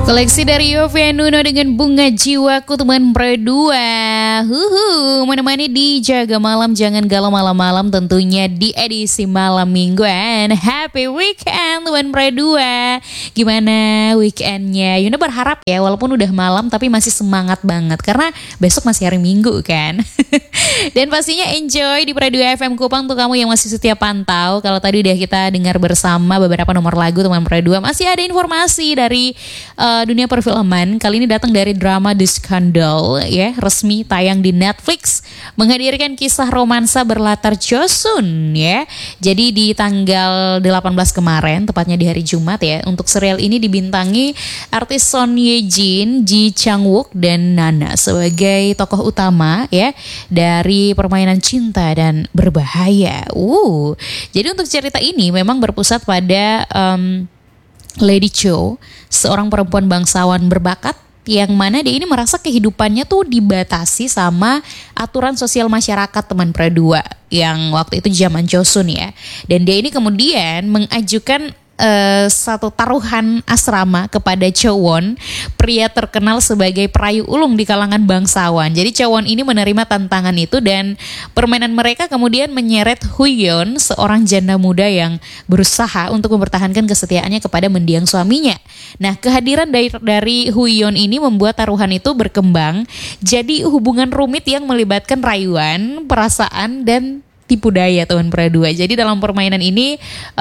Koleksi dari Yovie Nuno dengan Bunga Jiwaku teman berdua. Menemani di Jaga Malam, jangan galau malam-malam tentunya di edisi malam mingguan. Happy weekend teman berdua. Gimana weekendnya? Yuna berharap ya walaupun udah malam tapi masih semangat banget karena besok masih hari Minggu kan. Dan pastinya enjoy di Pradua FM Kupang untuk kamu yang masih setia pantau. Kalau tadi udah kita dengar bersama beberapa nomor lagu teman Pradua, masih ada informasi dari dunia perfilman. Kali ini datang dari drama The Scandal ya, resmi tayang di Netflix, menghadirkan kisah romansa berlatar Chosun ya. Jadi di tanggal 18 kemarin, tepatnya di hari Jumat ya, untuk serial ini dibintangi artis Son Ye Jin, Ji Chang Wook dan Nana sebagai tokoh utama ya dari permainan cinta dan berbahaya. Jadi untuk cerita ini memang berpusat pada Lady Cho, seorang perempuan bangsawan berbakat yang mana dia ini merasa kehidupannya tuh dibatasi sama aturan sosial masyarakat teman Pradua yang waktu itu zaman Chosun ya. Dan dia ini kemudian mengajukan satu taruhan asrama kepada Chowon, pria terkenal sebagai perayu ulung di kalangan bangsawan. Jadi Chowon ini menerima tantangan itu dan permainan mereka kemudian menyeret Huyeon, seorang janda muda yang berusaha untuk mempertahankan kesetiaannya kepada mendiang suaminya. Nah, kehadiran dari Huyeon ini membuat taruhan itu berkembang jadi hubungan rumit yang melibatkan rayuan, perasaan dan tipu daya teman Pradua. Jadi dalam permainan ini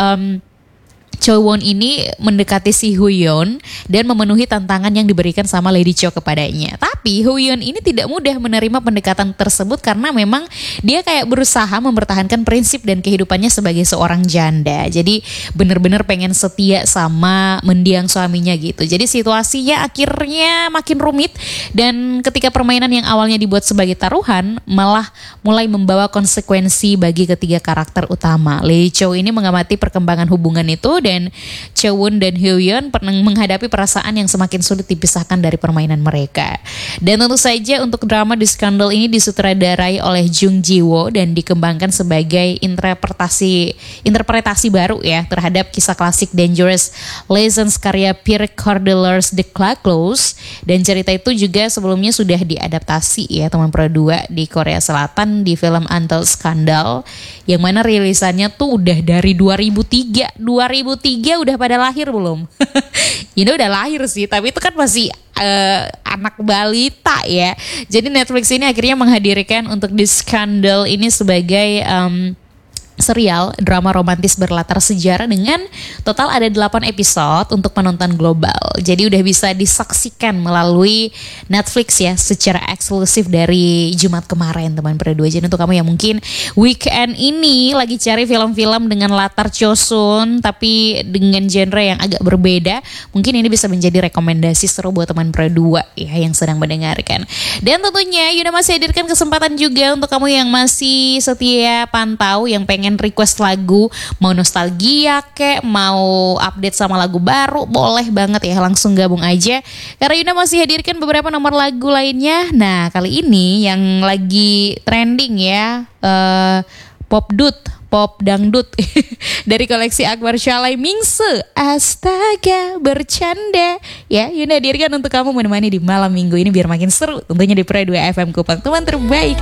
Chowon ini mendekati si Huyeon dan memenuhi tantangan yang diberikan sama Lady Cho kepadanya. Tapi Huyeon ini tidak mudah menerima pendekatan tersebut karena memang dia kayak berusaha mempertahankan prinsip dan kehidupannya sebagai seorang janda. Jadi benar-benar pengen setia sama mendiang suaminya gitu. Jadi situasinya akhirnya makin rumit dan ketika permainan yang awalnya dibuat sebagai taruhan malah mulai membawa konsekuensi bagi ketiga karakter utama. Lady Cho ini mengamati perkembangan hubungan itu dan Chowon dan Huyeon pernah menghadapi perasaan yang semakin sulit dipisahkan dari permainan mereka. Dan tentu saja untuk drama The Scandal ini disutradarai oleh Jung Ji-woo dan dikembangkan sebagai interpretasi baru ya terhadap kisah klasik Dangerous License karya Pierre Cordelars de Claclos. Dan cerita itu juga sebelumnya sudah diadaptasi ya teman Pradua di Korea Selatan di film Untold Scandal yang mana rilisannya tuh udah dari 2003 udah pada lahir belum? Ini udah lahir sih, tapi itu kan masih anak balita ya. Jadi Netflix ini akhirnya menghadirkan untuk The Scandal ini sebagai serial drama romantis berlatar sejarah dengan total ada 8 episode untuk penonton global. Jadi udah bisa disaksikan melalui Netflix ya secara eksklusif dari Jumat kemarin teman Pradua. Jadi untuk kamu yang mungkin weekend ini lagi cari film-film dengan latar Chosun tapi dengan genre yang agak berbeda, mungkin ini bisa menjadi rekomendasi seru buat teman Pradua ya yang sedang mendengarkan. Dan tentunya Yuna masih hadirkan kesempatan juga untuk kamu yang masih setia pantau yang pengen request lagu, mau nostalgia kek, mau update sama lagu baru, boleh banget ya langsung gabung aja karena Yuna masih hadirkan beberapa nomor lagu lainnya. Nah kali ini yang lagi trending ya pop dangdut dari koleksi Akbar Shalai Mingse, astaga bercanda ya. Yuna hadirkan untuk kamu menemani di malam minggu ini biar makin seru tentunya di Pradua FM Kupang, teman terbaik.